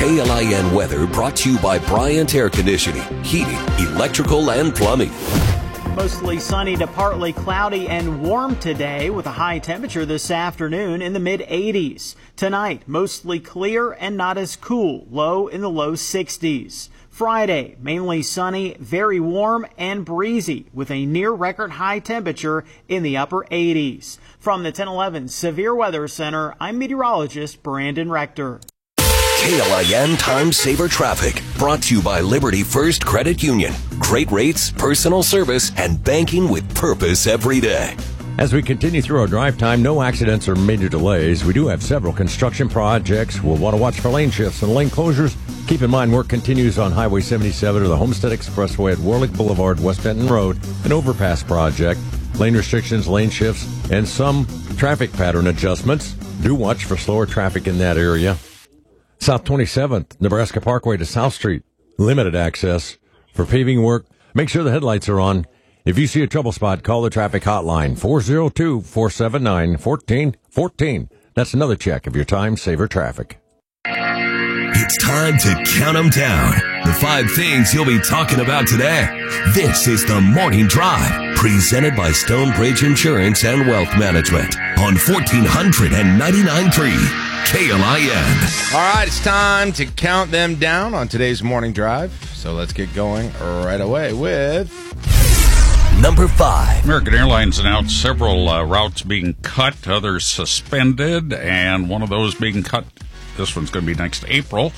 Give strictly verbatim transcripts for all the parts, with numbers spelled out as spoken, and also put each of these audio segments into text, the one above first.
K L I N weather brought to you by Bryant Air Conditioning, Heating, Electrical, and Plumbing. Mostly sunny to partly cloudy and warm today with a high temperature this afternoon in the mid eighties. Tonight, mostly clear and not as cool, low in the low sixties. Friday, mainly sunny, very warm and breezy with a near record high temperature in the upper eighties. From the ten eleven Severe Weather Center, I'm meteorologist Brandon Rector. K L I N Time Saver Traffic, brought to you by Liberty First Credit Union. Great rates, personal service, and banking with purpose every day. As we continue through our drive time, no accidents or major delays. We do have several construction projects. We'll want to watch for lane shifts and lane closures. Keep in mind, work continues on Highway seventy-seven or the Homestead Expressway at Warlick Boulevard, West Benton Road, an overpass project. Lane restrictions, lane shifts, and some traffic pattern adjustments. Do watch for slower traffic in that area. South twenty-seventh, Nebraska Parkway to South Street. Limited access for paving work. Make sure the headlights are on. If you see a trouble spot, call the traffic hotline, four oh two, four seven nine, one four one four. That's another check of your time saver traffic. It's time to count them down. The five things you'll be talking about today. This is the Morning Drive, presented by Stonebridge Insurance and Wealth Management on fourteen ninety-nine point three K L I N. All right, it's time to count them down on today's Morning Drive. So let's get going right away with number five. American Airlines announced several uh, routes being cut, others suspended, and one of those being cut, this one's going to be next April,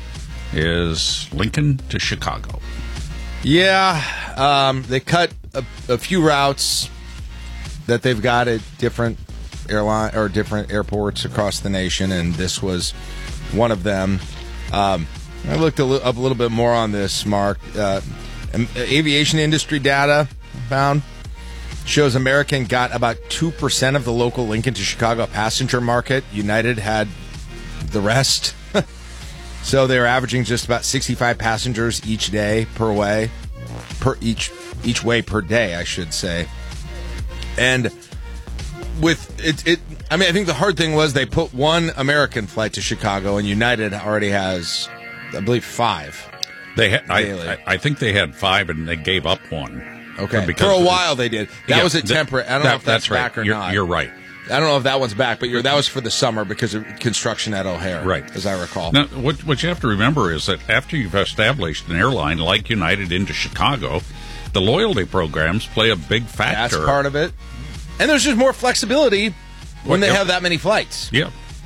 is Lincoln to Chicago. Yeah, um, they cut a, a few routes that they've got at different airline or different airports across the nation, and this was one of them. Um, I looked a li- up a little bit more on this, Mark. Uh, aviation industry data found shows American got about two percent of the local Lincoln to Chicago passenger market. United had the rest. So they're averaging just about sixty-five passengers each day per way, per each each way per day, I should say. And with it, it, I mean, I think the hard thing was they put one American flight to Chicago, and United already has, I believe, five. They, ha- I, I, I think they had five, and they gave up one. Okay, for a while they did. That yeah, was a temperate. I don't that, know if that's, that's right. back or you're, not. You're right. I don't know if that one's back, but you're, that was for the summer because of construction at O'Hare, right? As I recall. Now, what, what you have to remember is that after you've established an airline like United into Chicago, the loyalty programs play a big factor. That's part of it. And there's just more flexibility when well, they yeah. have that many flights. Yeah.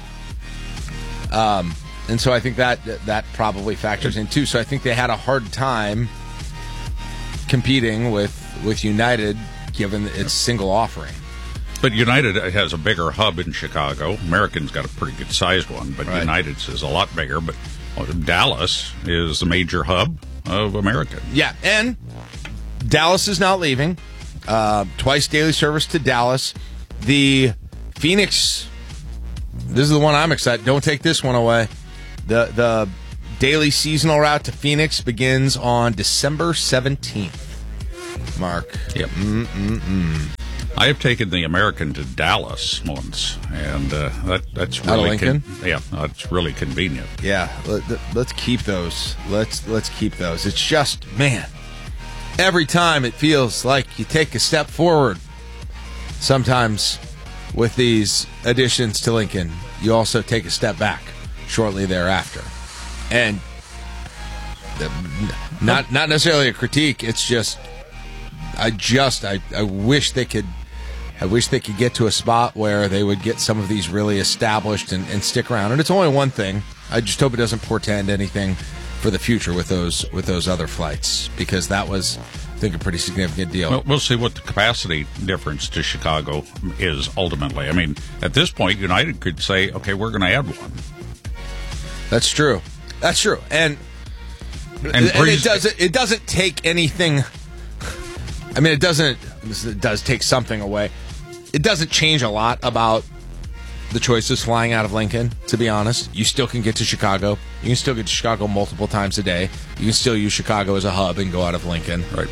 Um, and so I think that that probably factors in too. So I think they had a hard time competing with, with United given its single offering. But United has a bigger hub in Chicago. American's got a pretty good sized one, but right. United's is a lot bigger. But well, Dallas is the major hub of American. Yeah, and Dallas is not leaving. Uh, twice daily service to Dallas. The Phoenix, this is the one I'm excited. Don't take this one away. The the daily seasonal route to Phoenix begins on December seventeenth. Mark. Yep. Mm-mm-mm. I have taken the American to Dallas once, and uh, that, that's Out of really Lincoln? Con- yeah, that's really convenient. Yeah, let, let's keep those. Let's let's keep those. It's just, man, every time it feels like you take a step forward. Sometimes with these additions to Lincoln, you also take a step back shortly thereafter. And the, not not necessarily a critique, it's just I just I, I wish they could I wish they could get to a spot where they would get some of these really established and, and stick around. And it's only one thing. I just hope it doesn't portend anything for the future with those with those other flights, because that was, I think, a pretty significant deal. Well, we'll see what the capacity difference to Chicago is ultimately. I mean, at this point, United could say, okay, we're going to add one. That's true. That's true. And, and, and Breeze, it doesn't it doesn't take anything. I mean, it doesn't. It does take something away. It doesn't change a lot about the choices flying out of Lincoln, to be honest. You still can get to Chicago. You can still get to Chicago multiple times a day. You can still use Chicago as a hub and go out of Lincoln. Right.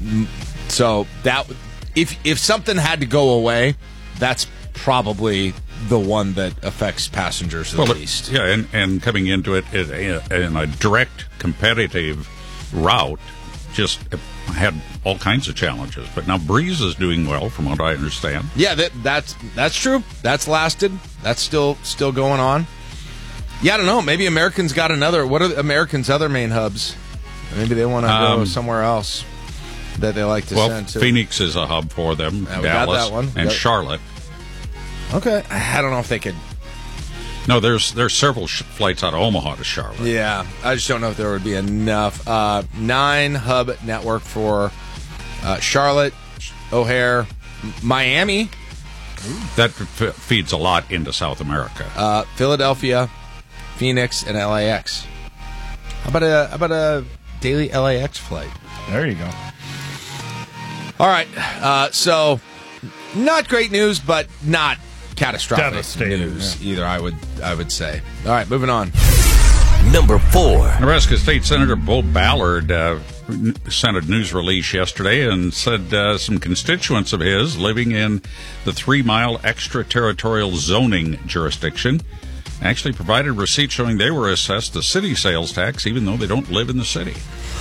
So that if if something had to go away, that's probably the one that affects passengers the well, least. It, yeah, and, and coming into it, it in a direct competitive route, just had all kinds of challenges. But now Breeze is doing well, from what I understand. Yeah, that, that's that's true. That's lasted. That's still still going on. Yeah, I don't know. Maybe American's got another. What are American's other main hubs? Maybe they want to Um, go somewhere else that they like to Well, send to. Phoenix is a hub for them, Yeah, we got Dallas, that one. We and got- Charlotte. Okay, I don't know if they could. No, there's there's several sh- flights out of Omaha to Charlotte. Yeah, I just don't know if there would be enough. Uh, nine hub network for uh, Charlotte, O'Hare, M- Miami, That f- feeds a lot into South America. uh, Philadelphia, Phoenix, and L A X. How about a how about a daily L A X flight? There you go. All right, uh, so not great news, but not catastrophic Devastating, news either. I would I would say. All right, moving on. Number four. Nebraska State Senator Bo Ballard uh, n- sent a news release yesterday and said uh, some constituents of his living in the three-mile extraterritorial zoning jurisdiction actually provided receipts showing they were assessed the city sales tax even though they don't live in the city.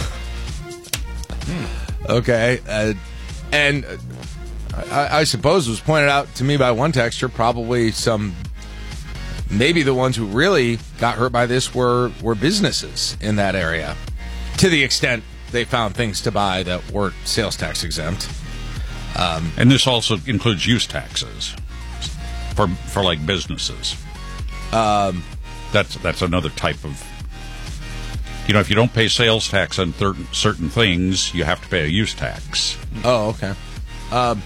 Okay, uh, and uh, I, I suppose it was pointed out to me by one texter, probably some, maybe the ones who really got hurt by this were, were businesses in that area, to the extent they found things to buy that weren't sales tax exempt. And this also includes use taxes for for like businesses. Um, that's that's another type of. You know, if you don't pay sales tax on certain certain things, you have to pay a use tax. Oh, okay. Um,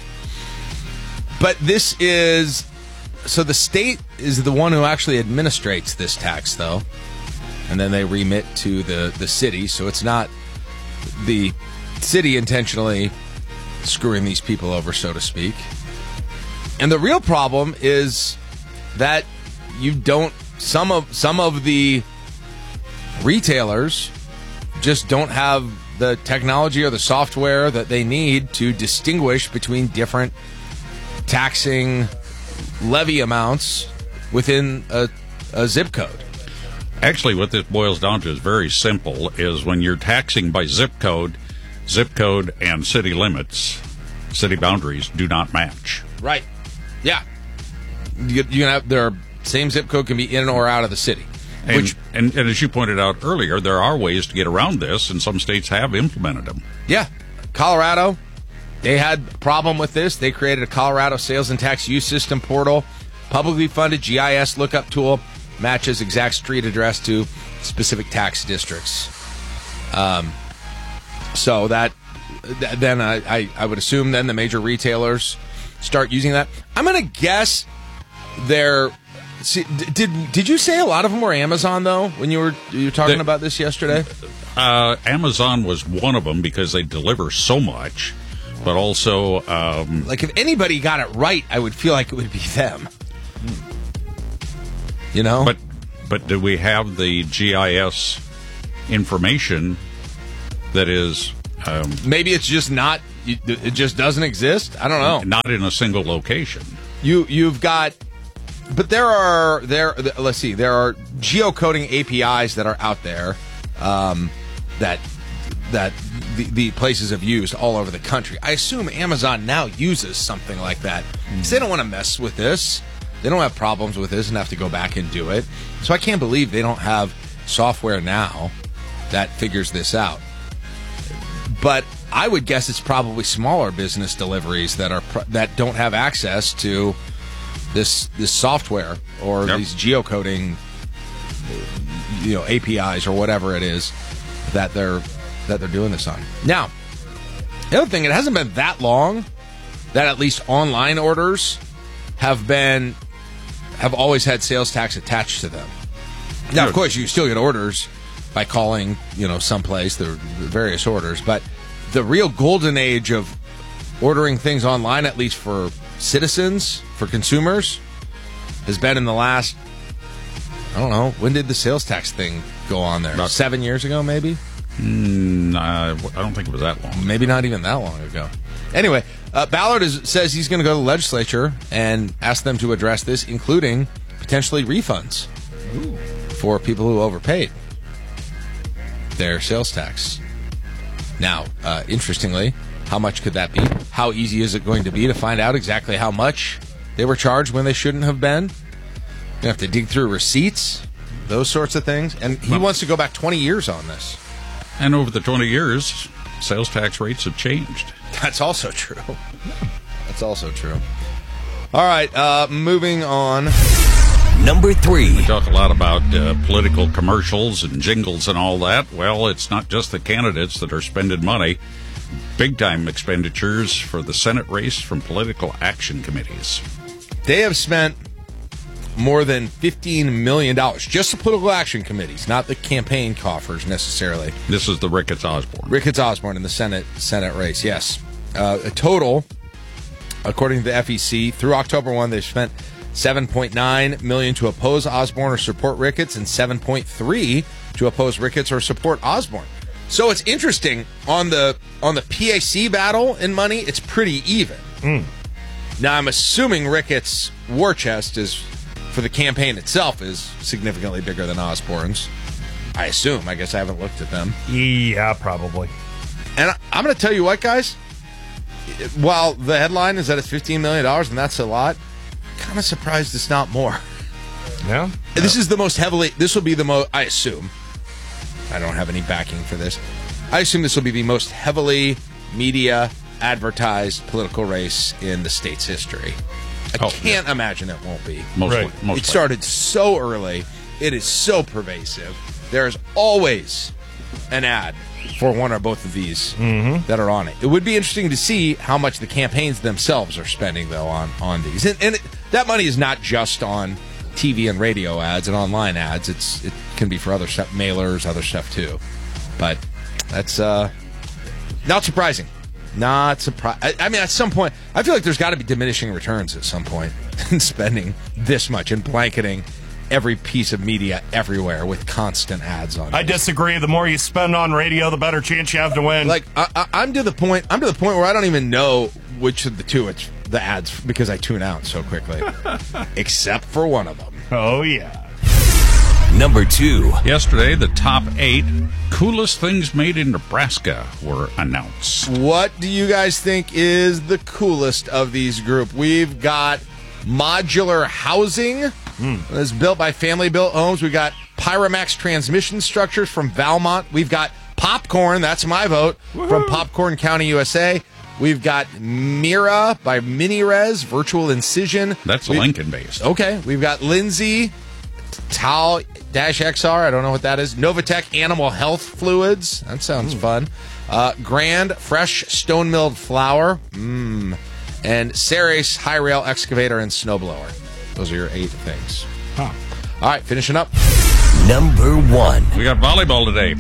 but this is, so the state is the one who actually administrates this tax, though, and then they remit to the, the city, so it's not the city intentionally screwing these people over, so to speak. And the real problem is that you don't, some of some of the retailers just don't have the technology or the software that they need to distinguish between different taxing levy amounts within a, a zip code. Actually, what this boils down to is very simple, is when you're taxing by zip code, zip code and city limits, city boundaries do not match. Right. Yeah. You, you can have their same zip code can be in or out of the city. And, Which, and, and as you pointed out earlier, there are ways to get around this, and some states have implemented them. yeah, Colorado, they had a problem with this. They created a Colorado Sales and Tax Use System portal, publicly funded G I S lookup tool, matches exact street address to specific tax districts. Um, so that th- then I, I, I would assume then the major retailers start using that. I'm going to guess they're. See, d- did did you say a lot of them were Amazon though when you were you were talking The- about this yesterday? Uh, Amazon was one of them because they deliver so much, but also um, Like if anybody got it right, I would feel like it would be them. You know, but but do we have the G I S information that is um, maybe it's just not. It just doesn't exist. I don't know. not in a single location? You you've got, but there are there. Let's see. There are geocoding A P Is that are out there um, that that the, the places have used all over the country. I assume Amazon now uses something like that because they don't want to mess with this. They don't have problems with this and have to go back and do it. So I can't believe they don't have software now that figures this out. But I would guess it's probably smaller business deliveries that are pro- that don't have access to this this software or Yep. these geocoding, you know, A P Is or whatever it is that they're that they're doing this on. Now, the other thing, it hasn't been that long that at least online orders have been have always had sales tax attached to them. Now, of course, you still get orders by calling, you know, someplace. There are various orders, but the real golden age of ordering things online, at least for citizens, for consumers, has been in the last, I don't know, when did the sales tax thing go on there? About seven years ago, maybe? Mm, uh, I don't think it was that long. Maybe not even that long ago. Anyway, Uh, Ballard is, says he's going to go to the legislature and ask them to address this, including potentially refunds Ooh. for people who overpaid their sales tax. Now, uh, interestingly, how much could that be? How easy is it going to be to find out exactly how much they were charged when they shouldn't have been? You have to dig through receipts, those sorts of things. And he well, wants to go back twenty years on this. And over the twenty years, sales tax rates have changed. That's also true. That's also true. All right, uh, moving on. Number three. We talk a lot about uh, political commercials and jingles and all that. Well, it's not just the candidates that are spending money. Big-time expenditures for the Senate race from political action committees. They have spent more than fifteen million dollars. Just the political action committees, not the campaign coffers necessarily. This is the Ricketts Osborne. Ricketts Osborne in the Senate Senate race, yes. Uh, a total, according to the F E C, through October first, they've spent seven point nine million dollars to oppose Osborne or support Ricketts and seven point three to oppose Ricketts or support Osborne. So it's interesting, on the on the P A C battle in money, it's pretty even. Mm. Now, I'm assuming Ricketts' war chest is, for the campaign itself, is significantly bigger than Osborne's. I assume. I guess I haven't looked at them. Yeah, probably. And I, I'm going to tell you what, guys. While the headline is that it's fifteen million dollars, and that's a lot, kind of surprised it's not more. Yeah. This is the most heavily, this will be the most, I assume, I don't have any backing for this, I assume this will be the most heavily media advertised political race in the state's history. I oh, can't yeah. imagine it won't be. Most, right. most it started so early. It is so pervasive. There's always an ad for one or both of these mm-hmm. that are on it. It would be interesting to see how much the campaigns themselves are spending, though, on, on these. And, and it, that money is not just on T V and radio ads and online ads. It's It can be for other stuff, mailers, other stuff, too. But that's uh, not surprising. Not surprising. I, I mean, at some point, I feel like there's got to be diminishing returns at some point in spending this much and blanketing every piece of media everywhere with constant ads on it. I disagree. The more you spend on radio, the better chance you have to win. Like I, I, I'm to the point. I'm to the point where I don't even know which of the two it's the ads, because I tune out so quickly. Except for one of them. Oh yeah. Number two. Yesterday, the top eight coolest things made in Nebraska were announced. What do you guys think is the coolest of these group? We've got modular housing mm. that's built by family-built homes. We've got Pyromax transmission structures from Valmont. We've got Popcorn, that's my vote, Woo-hoo. from Popcorn County, U S A. We've got Mira by Minirez, virtual incision. That's We've, Lincoln-based. Okay. We've got Lindsay, Tal Dash X R, I don't know what that is. Novatech Animal Health Fluids. That sounds mm. fun. Uh, Grand Fresh Stone Milled Flour. Mmm. And Ceres High Rail Excavator and Snowblower. Those are your eight things. Huh. All right, finishing up. Number one. We got volleyball today.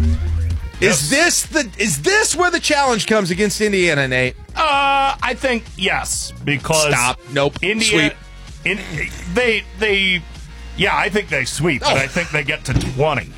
Is yes. this the is this where the challenge comes against Indiana, Nate? Uh, I think yes, because Stop. Nope. Indiana, Sweep. In, they they yeah, I think they sweep, oh. but I think they get to twenty.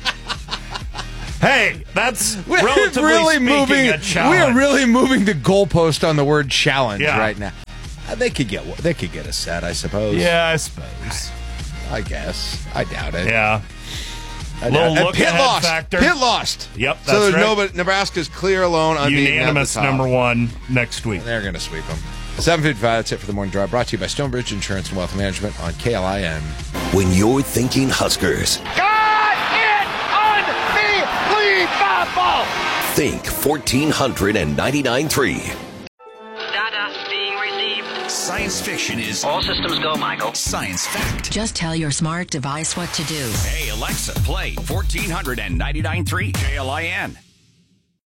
Hey, that's we're relatively really speaking moving, a challenge. We are really moving the goalpost on the word challenge yeah. right now. Uh, they could get they could get a set, I suppose. Yeah, I suppose. I guess. I doubt it. Yeah. I Little doubt look Pitt ahead lost. factor. Pitt lost. Yep, that's so there's right. nobody. Nebraska's clear alone. Unanimous number one next week. They're going to sweep them. seven fifty-five, that's it for the Morning Drive. Brought to you by Stonebridge Insurance and Wealth Management on K L I N. When you're thinking Huskers, God, it unbelievable! Think fourteen ninety-nine point three. Data being received. Science fiction is all systems go, Michael. Science fact. Just tell your smart device what to do. Hey, Alexa, play fourteen ninety-nine point three K L I N.